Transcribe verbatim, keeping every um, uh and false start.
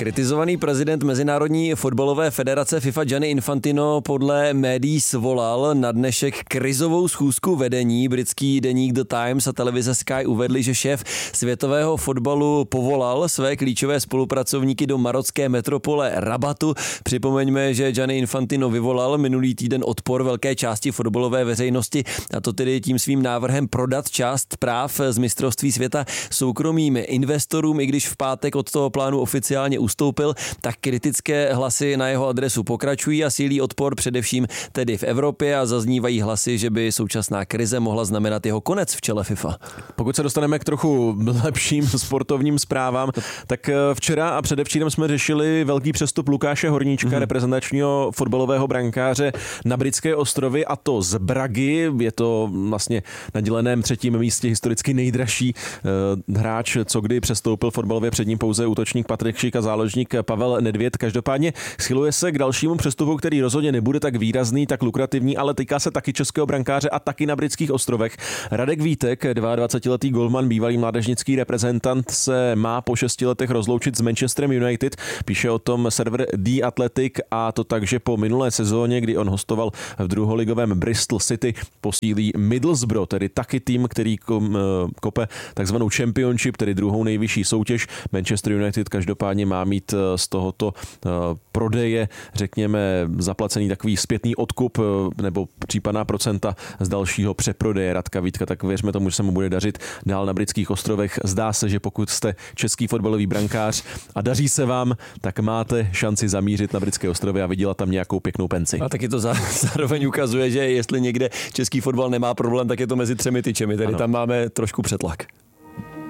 Kritizovaný prezident Mezinárodní fotbalové federace FIFA Gianni Infantino podle médií svolal na dnešek krizovou schůzku vedení. Britský deník The Times a televize Sky uvedli, že šéf světového fotbalu povolal své klíčové spolupracovníky do marocké metropole Rabatu. Připomeňme, že Gianni Infantino vyvolal minulý týden odpor velké části fotbalové veřejnosti, a to tedy tím svým návrhem prodat část práv z mistrovství světa soukromým investorům, i když v pátek od toho plánu oficiálně ustoupil, tak kritické hlasy na jeho adresu pokračují a sílí odpor především tedy v Evropě a zaznívají hlasy, že by současná krize mohla znamenat jeho konec v čele FIFA. Pokud se dostaneme k trochu lepším sportovním zprávám, tak včera a předevčírem jsme řešili velký přestup Lukáše Horníčka, mm-hmm. reprezentačního fotbalového brankáře na Britské ostrovy, a to z Bragy. Je to vlastně na děleném třetím místě historicky nejdražší uh, hráč, co kdy přestoupil fotbalově, před ním pouze útočník Patrik Šik a záložník Pavel Nedvěd. Každopádně schyluje se k dalšímu přestupu, který rozhodně nebude tak výrazný, tak lukrativní, ale týká se taky českého brankáře a taky na Britských ostrovech. Radek Vítek, dvacetiletý golman, bývalý mládežnický reprezentant, se má po šesti letech rozloučit s Manchesterem United. Píše o tom server The Athletic, a to tak, že po minulé sezóně, kdy on hostoval v druholigovém Bristol City, posílí Middlesbrough, tedy taky tým, který kope takzvanou Championship, tedy druhou nejvyšší soutěž. Manchester United každopádně má mít z tohoto prodeje, řekněme, zaplacený takový zpětný odkup nebo případná procenta z dalšího přeprodeje Radka Vítka, tak věřme tomu, že se mu bude dařit dál na Britských ostrovech. Zdá se, že pokud jste český fotbalový brankář a daří se vám, tak máte šanci zamířit na Britské ostrovy a vydělat tam nějakou pěknou penci. A taky to zároveň ukazuje, že jestli někde český fotbal nemá problém, tak je to mezi třemi tyčemi, tedy ano. Tam máme trošku přetlak.